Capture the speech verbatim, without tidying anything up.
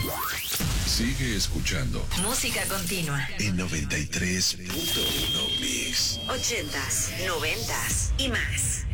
Sigue escuchando Música continua. en noventa y tres punto uno Mix. Ochentas, noventas y más.